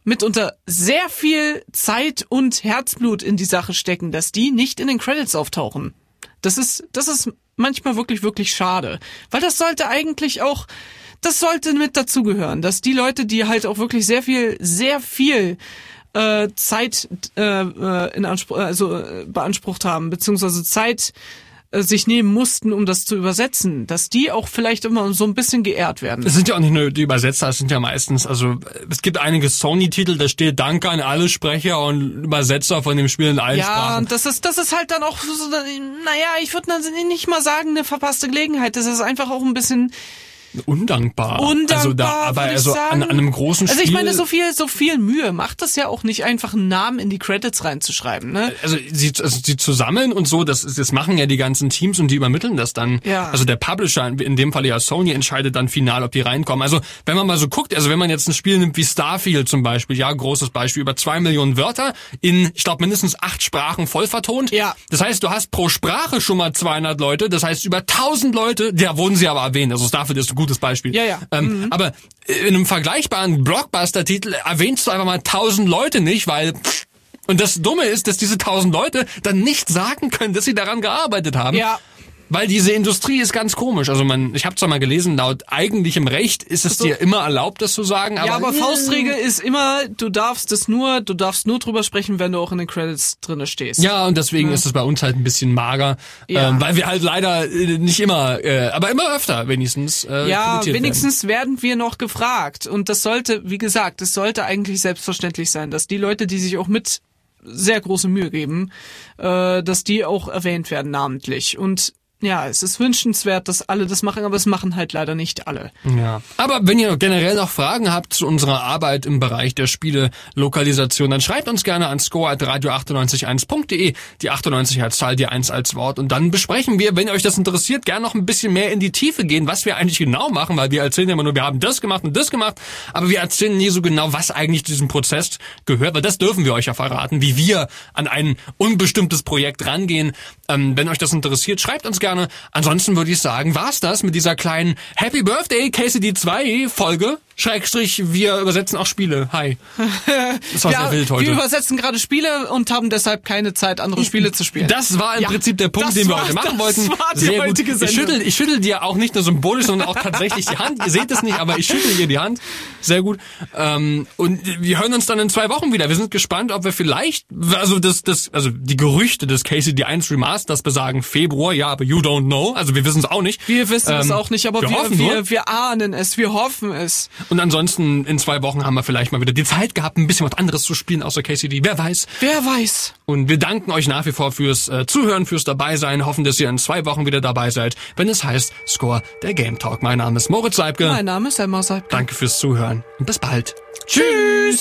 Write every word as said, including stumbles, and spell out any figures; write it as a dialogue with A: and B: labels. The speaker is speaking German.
A: mitunter sehr viel Zeit und Herzblut in die Sache stecken, dass die nicht in den Credits auftauchen. Das ist, das ist manchmal wirklich, wirklich schade. Weil das sollte eigentlich auch, das sollte mit dazugehören, dass die Leute, die halt auch wirklich sehr viel, sehr viel äh, Zeit äh, in Anspruch, also äh, beansprucht haben, beziehungsweise Zeit sich nehmen mussten, um das zu übersetzen, dass die auch vielleicht immer so ein bisschen geehrt werden.
B: Es sind ja auch nicht nur die Übersetzer, es sind ja meistens, also es gibt einige Sony-Titel, da steht Danke an alle Sprecher und Übersetzer von dem Spiel in allen
A: ja,
B: Sprachen.
A: Ja, und das ist das ist halt dann auch so, naja, ich würde nicht mal sagen eine verpasste Gelegenheit, das ist einfach auch ein bisschen
B: Undankbar.
A: Undankbar,
B: also da, aber also an, an einem großen Spiel.
A: Also ich meine, so viel, so viel Mühe macht das ja auch nicht, einfach einen Namen in die Credits reinzuschreiben, ne?
B: Also sie, also sie zusammen und so, das, das machen ja die ganzen Teams und die übermitteln das dann.
A: Ja.
B: Also der Publisher, in dem Fall ja Sony, entscheidet dann final, ob die reinkommen. Also wenn man mal so guckt, also wenn man jetzt ein Spiel nimmt wie Starfield zum Beispiel, ja, großes Beispiel, über zwei Millionen Wörter in, ich glaube, mindestens acht Sprachen voll vertont.
A: Ja.
B: Das heißt, du hast pro Sprache schon mal zweihundert Leute, das heißt über tausend Leute, ja, wurden sie aber erwähnt. Also Starfield ist ein gutes Beispiel.
A: Ja, ja.
B: Ähm, mhm. Aber in einem vergleichbaren Blockbuster-Titel erwähnst du einfach mal tausend Leute nicht, weil... Pff, und das Dumme ist, dass diese tausend Leute dann nicht sagen können, dass sie daran gearbeitet haben.
A: Ja.
B: Weil diese Industrie ist ganz komisch. Also man, ich habe zwar mal gelesen, laut eigentlichem Recht ist es
A: so.
B: dir immer erlaubt, das zu sagen. Aber
A: ja, aber Faustregel ist immer, du darfst es nur, du darfst nur drüber sprechen, wenn du auch in den Credits drinne stehst.
B: Ja, und deswegen ja. ist es bei uns halt ein bisschen mager, ja. ähm, weil wir halt leider äh, nicht immer, äh, aber immer öfter wenigstens. Äh,
A: ja, wenigstens werden. werden wir noch gefragt. Und das sollte, wie gesagt, es sollte eigentlich selbstverständlich sein, dass die Leute, die sich auch mit sehr große Mühe geben, äh, dass die auch erwähnt werden namentlich. Und ja, es ist wünschenswert, dass alle das machen, aber es machen halt leider nicht alle.
B: Ja. Aber wenn ihr generell noch Fragen habt zu unserer Arbeit im Bereich der Spiele-Lokalisation, dann schreibt uns gerne an score at radio achtundneunzig eins punkt de, die achtundneunzig als Zahl, die eins als Wort. Und dann besprechen wir, wenn euch das interessiert, gerne noch ein bisschen mehr in die Tiefe gehen, was wir eigentlich genau machen, weil wir erzählen ja immer nur, wir haben das gemacht und das gemacht, aber wir erzählen nie so genau, was eigentlich zu diesem Prozess gehört, weil das dürfen wir euch ja verraten, wie wir an ein unbestimmtes Projekt rangehen. Ähm, wenn euch das interessiert, schreibt uns gerne. Ansonsten würde ich sagen, war's das mit dieser kleinen Happy Birthday K C D zwei Folge. Schrägstrich, wir übersetzen auch Spiele. Hi. Das war
A: ja,
B: sehr wild heute.
A: Wir übersetzen gerade Spiele und haben deshalb keine Zeit, andere Spiele zu spielen.
B: Das war im ja, Prinzip der Punkt, den wir heute machen
A: das
B: wollten.
A: War die
B: sehr
A: heutige
B: gut. Ich schüttel, ich schüttel dir auch nicht nur symbolisch, sondern auch tatsächlich die Hand. Ihr seht es nicht, aber ich schüttel dir die Hand. Sehr gut. Ähm, und wir hören uns dann in zwei Wochen wieder. Wir sind gespannt, ob wir vielleicht, also das, das, also die Gerüchte des K C D eins Remasters besagen Februar, ja, aber you don't know. Also wir wissen es auch nicht.
A: Wir wissen
B: ähm,
A: es auch nicht, aber wir,
B: wir,
A: wir, wir ahnen es, wir hoffen es.
B: Und ansonsten in zwei Wochen haben wir vielleicht mal wieder die Zeit gehabt, ein bisschen was anderes zu spielen außer K C D. Wer weiß.
A: Wer weiß.
B: Und wir danken euch nach wie vor fürs äh, Zuhören, fürs Dabeisein. Hoffen, dass ihr in zwei Wochen wieder dabei seid, wenn es heißt Score, der Game Talk. Mein Name ist Moritz Seibke.
A: Mein Name ist Emma Seibke.
B: Danke fürs Zuhören und bis bald.
A: Tschüss.